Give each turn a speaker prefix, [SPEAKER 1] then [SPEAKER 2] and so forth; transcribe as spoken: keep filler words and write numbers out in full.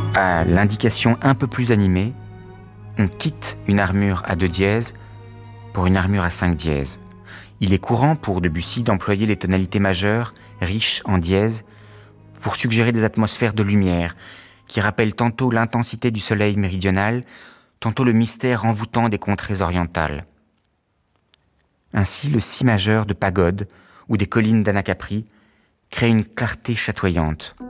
[SPEAKER 1] À l'indication un peu plus animée, on quitte une armure à deux dièses pour une armure à cinq dièses. Il est courant pour Debussy d'employer les tonalités majeures riches en dièses pour suggérer des atmosphères de lumière qui rappellent tantôt l'intensité du soleil méridional, tantôt le mystère envoûtant des contrées orientales. Ainsi, le si majeur de Pagode ou des collines d'Anacapri crée une clarté chatoyante.